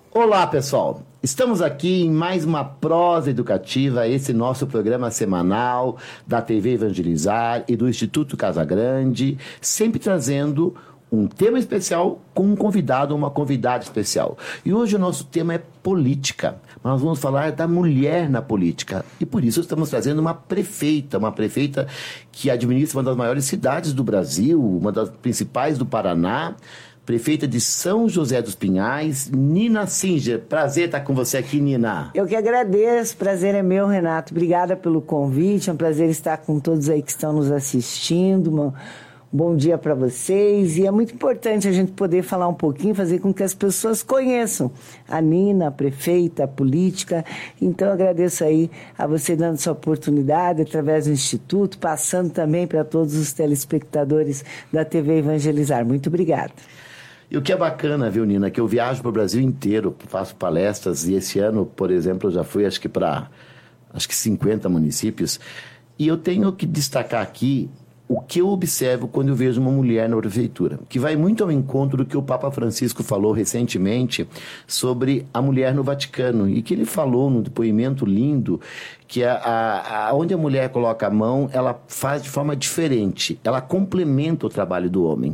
Olá, pessoal. Estamos aqui em mais uma prosa educativa, esse nosso programa semanal da TV Evangelizar e do Instituto Casa Grande, sempre trazendo um tema especial com um convidado ou uma convidada especial. E hoje o nosso tema é política. Nós vamos falar da mulher na política. E por isso estamos trazendo uma prefeita que administra uma das maiores cidades do Brasil, uma das principais do Paraná, prefeita de São José dos Pinhais, Nina Singer. Prazer estar com você aqui, Nina. Eu que agradeço, prazer é meu, Renato. Obrigada pelo convite, é um prazer estar com todos aí que estão nos assistindo. Bom dia para vocês. E é muito importante a gente poder falar um pouquinho, fazer com que as pessoas conheçam a Nina, a prefeita, a política. Então, eu agradeço aí a você dando essa oportunidade através do Instituto, passando também para todos os telespectadores da TV Evangelizar. Muito obrigada. E o que é bacana, viu, Nina, que eu viajo para o Brasil inteiro, faço palestras, e esse ano, por exemplo, eu já fui para 50 municípios, e eu tenho que destacar aqui o que eu observo quando eu vejo uma mulher na prefeitura, que vai muito ao encontro do que o Papa Francisco falou recentemente sobre a mulher no Vaticano, e que ele falou num depoimento lindo, que onde a mulher coloca a mão, ela faz de forma diferente, ela complementa o trabalho do homem.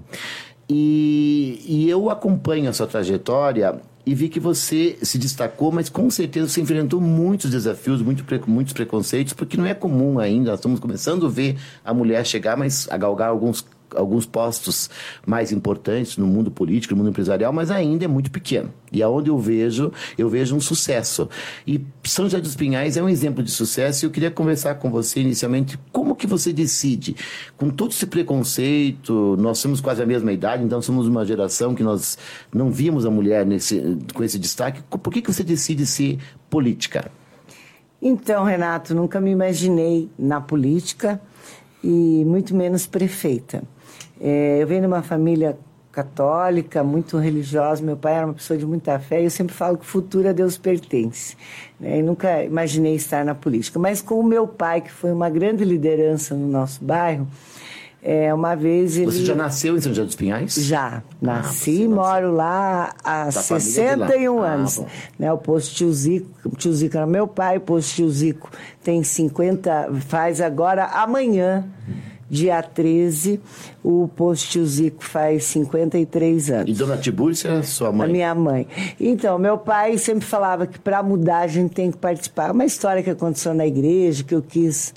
E eu acompanho a sua trajetória e vi que você se destacou, mas com certeza você enfrentou muitos desafios, muitos preconceitos, porque não é comum ainda, nós estamos começando a ver a mulher chegar, mas a galgar alguns postos mais importantes no mundo político, no mundo empresarial, mas ainda é muito pequeno. E aonde eu vejo um sucesso. E São José dos Pinhais é um exemplo de sucesso, e eu queria conversar com você inicialmente, como que você decide, com todo esse preconceito, nós somos quase a mesma idade, então somos uma geração que nós não víamos a mulher com esse destaque, por que você decide ser política? Então, Renato, nunca me imaginei na política e muito menos prefeita. Eu venho de uma família católica, muito religiosa, meu pai era uma pessoa de muita fé, e eu sempre falo que o futuro a Deus pertence, né? E nunca imaginei estar na política. Mas com o meu pai, que foi uma grande liderança no nosso bairro, uma vez ele... Você já nasceu em São José dos Pinhais? Já, nasci e moro lá há 61 anos. Né, o posto Tio Zico era meu pai, o posto Tio Zico tem 50, faz agora, amanhã, dia 13, o posto Tio Zico faz 53 anos. E Dona Tibúrcia é sua mãe? A minha mãe. Então, meu pai sempre falava que para mudar a gente tem que participar. Uma história que aconteceu na igreja, que eu quis...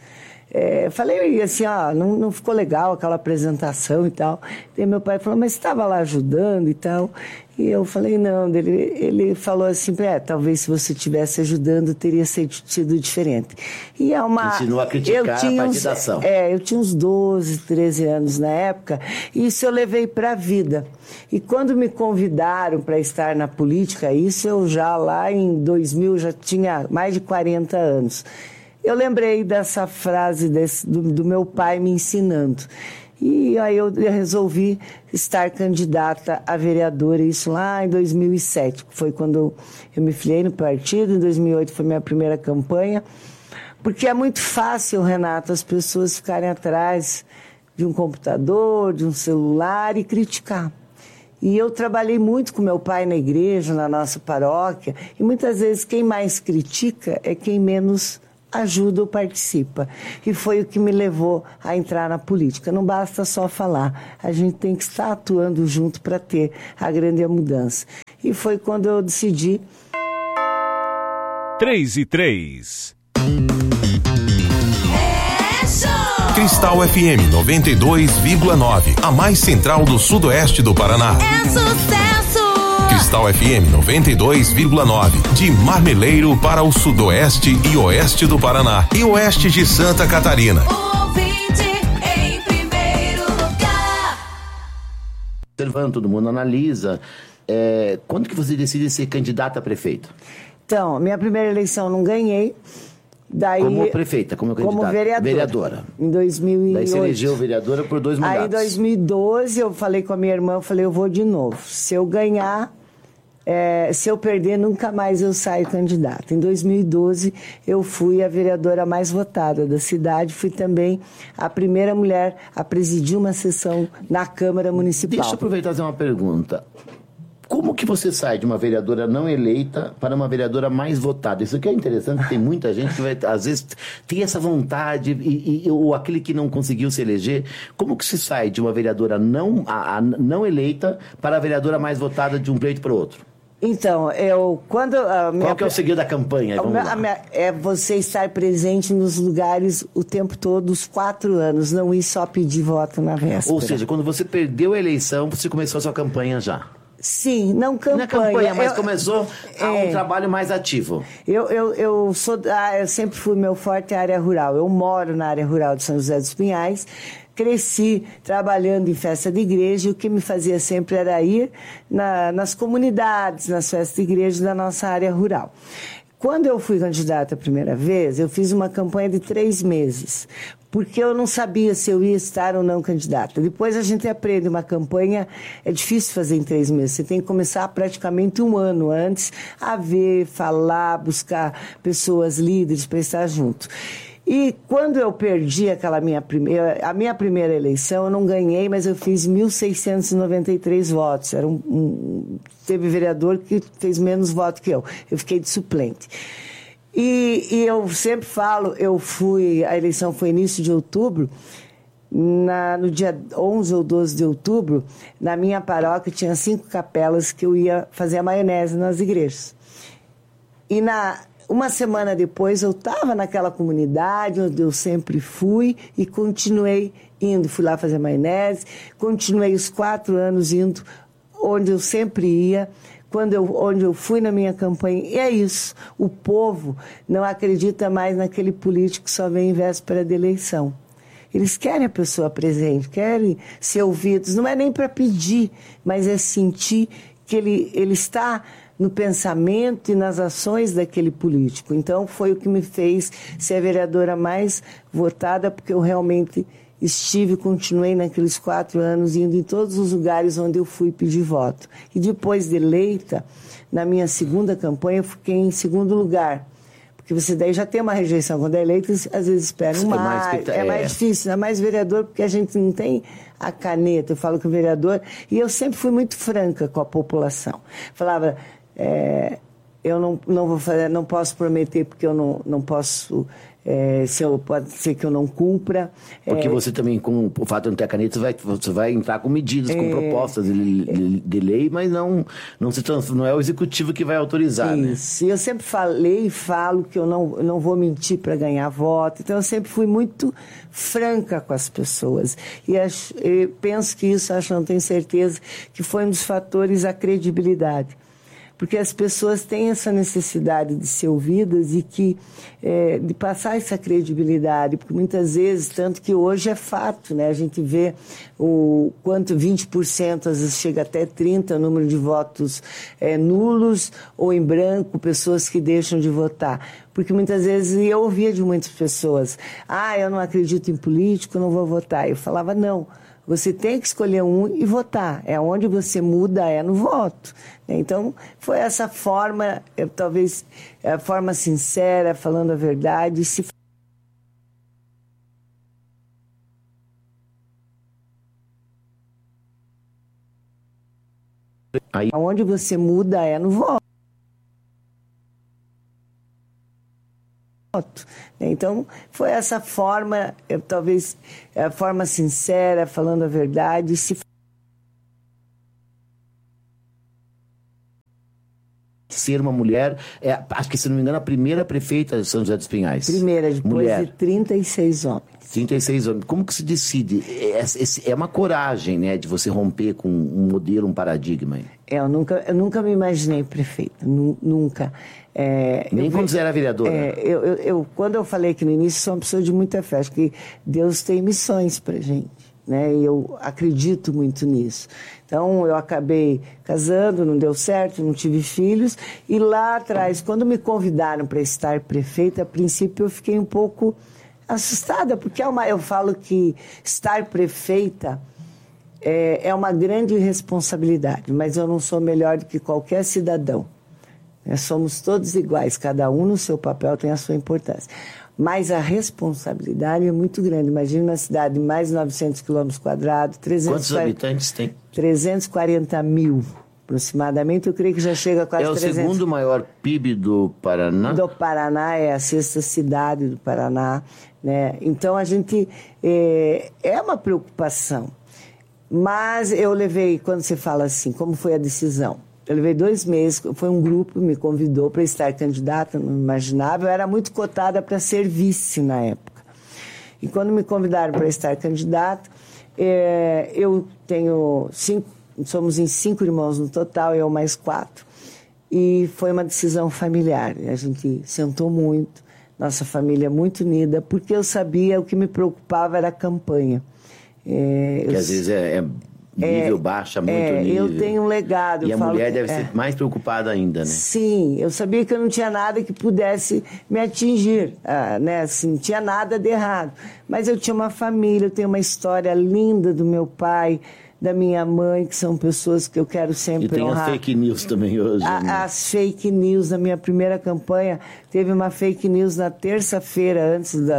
falei assim, não ficou legal aquela apresentação e tal. Daí meu pai falou, mas você estava lá ajudando e tal? E eu falei, não. Ele falou assim, talvez se você estivesse ajudando teria sido diferente. E ensinou a criticar a partidação. Eu tinha uns 12, 13 anos na época, e isso eu levei para a vida. E quando me convidaram para estar na política, isso eu já lá em 2000, já tinha mais de 40 anos. Eu lembrei dessa frase do meu pai me ensinando. E aí eu resolvi estar candidata a vereadora, isso lá em 2007, que foi quando eu me filiei no partido. Em 2008 foi minha primeira campanha, porque é muito fácil, Renato, as pessoas ficarem atrás de um computador, de um celular e criticar. E eu trabalhei muito com meu pai na igreja, na nossa paróquia, e muitas vezes quem mais critica é quem menos ajuda ou participa. E foi o que me levou a entrar na política. Não basta só falar, a gente tem que estar atuando junto para ter a grande mudança. E foi quando eu decidi... 3:03 Cristal FM 92,9, a mais central do sudoeste do Paraná. É sucesso! Cristal FM 92,9, de Marmeleiro para o sudoeste e oeste do Paraná e oeste de Santa Catarina. O ouvinte em primeiro lugar. Observando, todo mundo analisa. Quando que você decide ser candidata a prefeito? Então, minha primeira eleição não ganhei. Daí, como prefeita, como candidata? Como vereadora. Em 2008. Daí você elegeu vereadora por 2 mandatos. Aí em 2012 eu falei com a minha irmã, eu vou de novo. Se eu ganhar, se eu perder, nunca mais eu saio candidata. Em 2012 eu fui a vereadora mais votada da cidade, fui também a primeira mulher a presidir uma sessão na Câmara Municipal. Deixa eu aproveitar e fazer uma pergunta. Como que você sai de uma vereadora não eleita para uma vereadora mais votada? Isso aqui é interessante, tem muita gente que vai, às vezes tem essa vontade, ou aquele que não conseguiu se eleger. Como que se sai de uma vereadora não eleita para a vereadora mais votada de um pleito para o outro? Então, qual que é o segredo da campanha? Vamos lá. É você estar presente nos lugares o tempo todo, os 4 anos, não ir só pedir voto na véspera. Ou seja, quando você perdeu a eleição, você começou a sua campanha já. Sim, não campanha. Não é campanha, mas começou um trabalho mais ativo. Eu sempre fui, meu forte é a área rural. Eu moro na área rural de São José dos Pinhais, cresci trabalhando em festa de igreja, e o que me fazia sempre era ir nas comunidades, nas festas de igreja da nossa área rural. Quando eu fui candidata a primeira vez, eu fiz uma campanha de 3 meses, porque eu não sabia se eu ia estar ou não candidata. Depois a gente aprende, uma campanha é difícil fazer em 3 meses. Você tem que começar praticamente 1 ano antes a ver, falar, buscar pessoas líderes para estar junto. E quando eu perdi a minha primeira eleição, eu não ganhei, mas eu fiz 1.693 votos. Teve vereador que fez menos votos que eu. Eu fiquei de suplente. E eu sempre falo, a eleição foi início de outubro, no dia 11 ou 12 de outubro, na minha paróquia tinha 5 capelas que eu ia fazer a maionese nas igrejas. E uma semana depois eu estava naquela comunidade onde eu sempre fui e continuei indo. Fui lá fazer maionese, continuei os 4 anos indo onde eu sempre ia, onde eu fui na minha campanha. E é isso, o povo não acredita mais naquele político que só vem em véspera de eleição. Eles querem a pessoa presente, querem ser ouvidos. Não é nem para pedir, mas é sentir que ele está no pensamento e nas ações daquele político. Então, foi o que me fez ser a vereadora mais votada, porque eu realmente continuei naqueles 4 anos, indo em todos os lugares onde eu fui pedir voto. E depois de eleita, na minha segunda campanha, eu fiquei em segundo lugar. Porque você daí já tem uma rejeição. Quando é eleito, às vezes esperam mais. É mais difícil, é mais vereador, porque a gente não tem a caneta. Eu falo que o vereador... E eu sempre fui muito franca com a população. Falava... eu não vou fazer, não posso prometer porque eu não posso, pode ser que eu não cumpra. Porque você também, com o fato de não ter a caneta, você vai entrar com medidas, com propostas de lei, mas não é o executivo que vai autorizar. Isso, né? Eu sempre falei e falo que eu não vou mentir para ganhar voto, então eu sempre fui muito franca com as pessoas. E penso que isso, não tenho certeza, que foi um dos fatores a credibilidade. Porque as pessoas têm essa necessidade de ser ouvidas e de passar essa credibilidade, porque muitas vezes, tanto que hoje é fato, né? A gente vê o quanto 20%, às vezes chega até 30% o número de votos nulos ou em branco, pessoas que deixam de votar. Porque muitas vezes eu ouvia de muitas pessoas, eu não acredito em político, eu não vou votar. Eu falava, não. Você tem que escolher um e votar. É onde você muda, no voto. Então, foi essa forma, talvez a forma sincera, falando a verdade. Onde você muda, no voto. Então, foi essa forma, talvez a forma sincera, falando a verdade. Ser uma mulher, acho que, se não me engano, a primeira prefeita de São José dos Pinhais. Primeira, depois mulher. De 36 homens. 36 homens. Como que se decide? É uma coragem, né, de você romper com um modelo, um paradigma. Eu nunca me imaginei prefeita, nunca. Nem quando você era vereadora. Quando eu falei que no início, sou uma pessoa de muita fé. Acho que Deus tem missões pra gente, né? E eu acredito muito nisso. Então, eu acabei casando, não deu certo, não tive filhos. E lá atrás, quando me convidaram para estar prefeita, a princípio eu fiquei um pouco assustada, porque eu falo que estar prefeita é uma grande responsabilidade, mas eu não sou melhor do que qualquer cidadão. Somos todos iguais, cada um no seu papel tem a sua importância. Mas a responsabilidade é muito grande. Imagina uma cidade de mais de 900 quilômetros quadrados. Quantos habitantes tem? 340 mil aproximadamente, eu creio que já chega a quase É o 300. segundo maior PIB do Paraná? Do Paraná, é a sexta cidade do Paraná, né? Então a gente é uma preocupação. Mas eu levei, quando você fala assim, como foi a decisão? Eu levei 2 meses, foi um grupo, me convidou para estar candidata, não imaginava, eu era muito cotada para ser vice na época. E quando me convidaram para estar candidata, eu tenho 5, somos em 5 irmãos no total, eu mais 4. E foi uma decisão familiar, a gente sentou muito, nossa família é muito unida, porque eu sabia, o que me preocupava era a campanha. Que às vezes nível baixo, muito nível. Eu tenho um legado. E a mulher deve ser mais preocupada ainda, né? Sim, eu sabia que eu não tinha nada que pudesse me atingir, né? Assim, não tinha nada de errado. Mas eu tinha uma família, eu tenho uma história linda do meu pai, da minha mãe, que são pessoas que eu quero sempre honrar. E tem as fake news também hoje. Né? As fake news, na minha primeira campanha, teve uma fake news na terça-feira,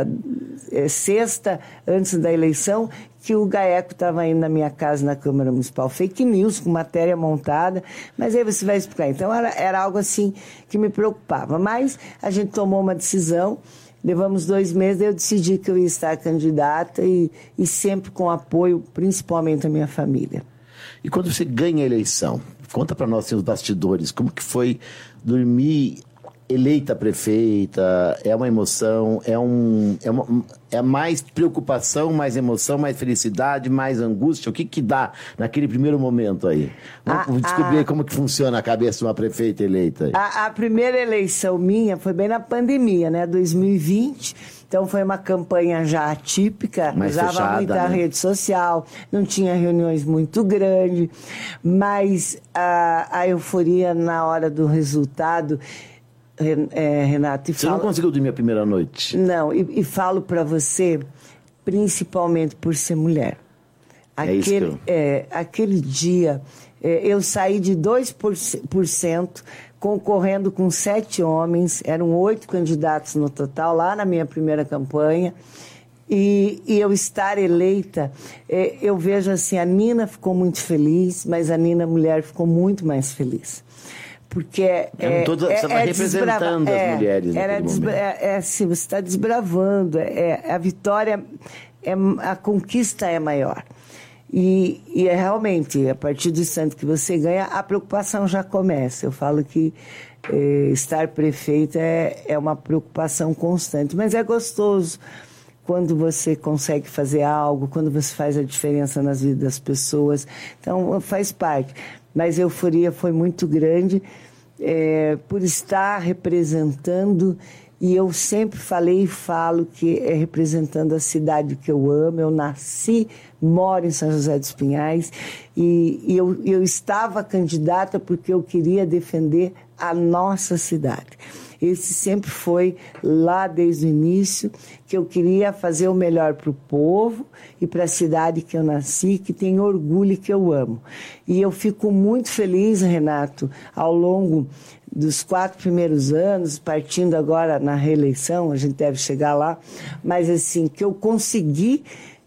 sexta, antes da eleição, que o GAECO estava indo na minha casa, na Câmara Municipal. Fake news, com matéria montada, mas aí você vai explicar. Então, era algo assim que me preocupava. Mas a gente tomou uma decisão, levamos 2 meses, eu decidi que eu ia estar candidata e sempre com apoio, principalmente da minha família. E quando você ganha a eleição, conta para nós, assim, os bastidores, como que foi dormir eleita prefeita? É uma emoção, é mais preocupação, mais emoção, mais felicidade, mais angústia? O que dá naquele primeiro momento aí? Vamos descobrir como que funciona a cabeça de uma prefeita eleita aí. A primeira eleição minha foi bem na pandemia, né? 2020. Então foi uma campanha já atípica, mais usava fechada, muita né? rede social, não tinha reuniões muito grandes, mas a euforia na hora do resultado, Renato... Você não conseguiu dormir a primeira noite? Não, e falo para você, principalmente por ser mulher. Aquele dia, eu saí de 2% concorrendo com 7 homens, eram 8 candidatos no total, lá na minha primeira campanha, e eu estar eleita, eu vejo assim, a Nina ficou muito feliz, mas a Nina mulher ficou muito mais feliz. Porque você estava representando as mulheres naquele momento. Assim, você está desbravando, a vitória, a conquista é maior. E realmente, a partir do instante que você ganha, a preocupação já começa. Eu falo que estar prefeita é uma preocupação constante, mas é gostoso quando você consegue fazer algo, quando você faz a diferença nas vidas das pessoas. Então, faz parte. Mas a euforia foi muito grande por estar representando, e eu sempre falei e falo que é representando a cidade que eu amo. Eu nasci, moro em São José dos Pinhais, e eu estava candidata porque eu queria defender a nossa cidade. Esse sempre foi, lá desde o início, que eu queria fazer o melhor para o povo e para a cidade que eu nasci, que tem orgulho e que eu amo. E eu fico muito feliz, Renato, ao longo dos 4 primeiros anos, partindo agora na reeleição, a gente deve chegar lá, mas assim, que eu consegui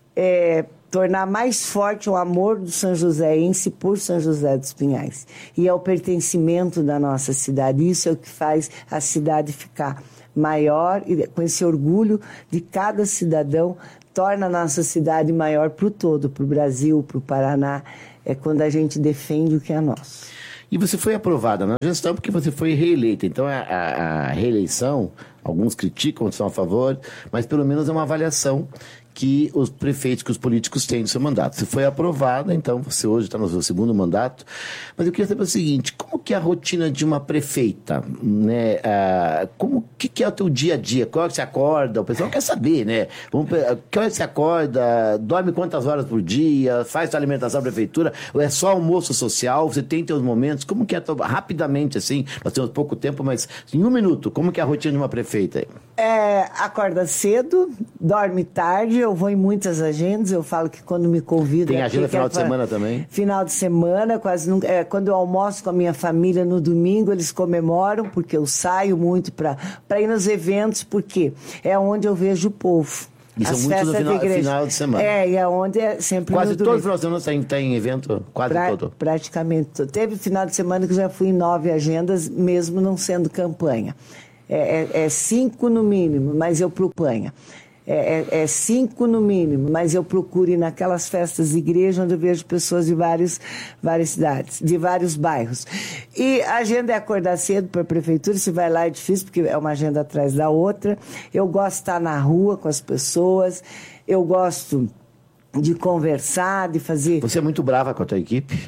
tornar mais forte o amor do São Joséense por São José dos Pinhais. E é o pertencimento da nossa cidade. Isso é o que faz a cidade ficar maior, e com esse orgulho de cada cidadão, torna a nossa cidade maior para o todo, para o Brasil, para o Paraná. É quando a gente defende o que é nosso. E você foi aprovada na gestão porque você foi reeleita. Então, a reeleição, alguns criticam, são a favor, mas pelo menos é uma avaliação que os prefeitos, que os políticos têm no seu mandato. Você foi aprovada, então você hoje está no seu 2º mandato. Mas eu queria saber o seguinte, como que é a rotina de uma prefeita? Né? Que é o teu dia a dia? Qual é que você acorda? O pessoal quer saber, né? Que hora você acorda? Dorme quantas horas por dia? Faz sua alimentação na prefeitura? Ou é só almoço social? Você tem teus momentos? Como que é, rapidamente assim, nós temos pouco tempo, mas em 1 minuto, como que é a rotina de uma prefeita? Acorda cedo, dorme tarde, eu vou em muitas agendas, eu falo que quando me convidam... Tem agenda final de semana também? Final de semana, quase nunca... quando eu almoço com a minha família no domingo, eles comemoram, porque eu saio muito para ir nos eventos, porque é onde eu vejo o povo. E são as muitos no festas da igreja. final de semana. E é onde é sempre Quase no todo domingo. final de semana tem evento, quase todo. Praticamente. Teve final de semana que eu já fui em 9 agendas, mesmo não sendo campanha. É 5 no mínimo, mas eu proponho. É 5 no mínimo, mas eu procuro ir naquelas festas de igreja onde eu vejo pessoas de várias cidades, de vários bairros. E a agenda é acordar cedo para a prefeitura, se vai lá é difícil, porque é uma agenda atrás da outra. Eu gosto de estar na rua com as pessoas, eu gosto de conversar, de fazer... Você é muito brava com a tua equipe?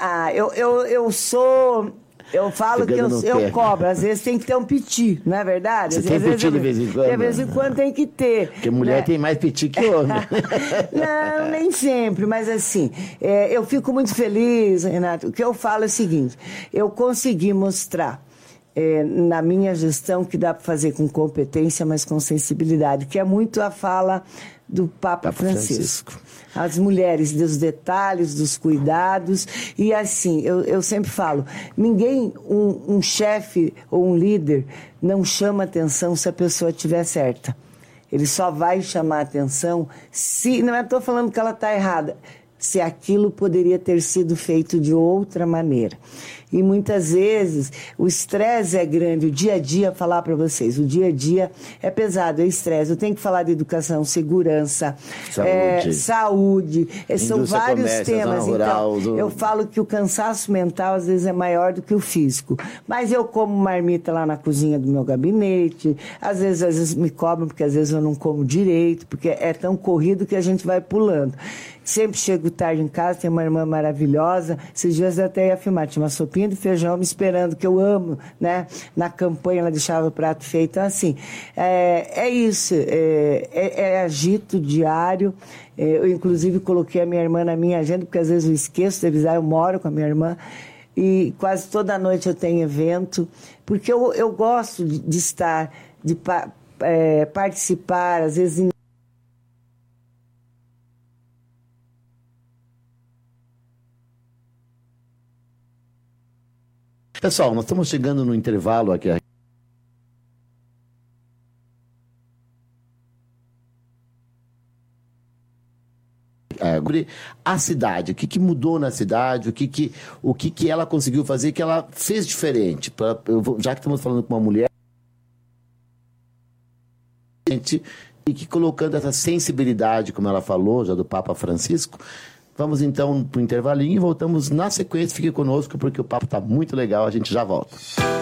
Eu sou... Eu falo Pegando que eu no pé. cobro, às vezes tem que ter um piti, não é verdade? Você tem piti de vez em quando? De vez em quando tem que ter. Porque mulher tem mais piti que homem. Não, nem sempre, mas assim, eu fico muito feliz, Renato. O que eu falo é o seguinte, eu consegui mostrar na minha gestão que dá para fazer com competência, mas com sensibilidade, que é muito a fala do Papa Francisco. As mulheres, dos detalhes, dos cuidados. E assim, eu sempre falo, ninguém, um chefe ou um líder, não chama atenção se a pessoa estiver certa. Ele só vai chamar atenção se... Não estou falando que ela está errada. Se aquilo poderia ter sido feito de outra maneira. E muitas vezes o estresse é grande, o dia a dia, falar para vocês, o dia a dia é pesado, é estresse. Eu tenho que falar de educação, segurança, saúde, são vários comércio, temas. rural, então, eu falo que o cansaço mental às vezes é maior do que o físico. Mas eu como marmita lá na cozinha do meu gabinete, às vezes me cobram, porque às vezes eu não como direito, porque é tão corrido que a gente vai pulando. Sempre chego tarde em casa, tenho uma irmã maravilhosa. Esses dias eu até ia filmar, tinha uma sopinha de feijão me esperando, que eu amo, né? Na campanha ela deixava o prato feito. Então, assim, é isso. É agito diário. Eu, inclusive, coloquei a minha irmã na minha agenda, porque às vezes eu esqueço de avisar, eu moro com a minha irmã. E quase toda noite eu tenho evento, porque eu gosto de estar, de participar, às vezes... Pessoal, nós estamos chegando no intervalo aqui. A cidade, o que mudou na cidade, o que ela conseguiu fazer, que ela fez diferente. Já que estamos falando com uma mulher, e que colocando essa sensibilidade, como ela falou, já do Papa Francisco. Vamos então para o intervalinho e voltamos na sequência. Fique conosco porque o papo está muito legal, a gente já volta.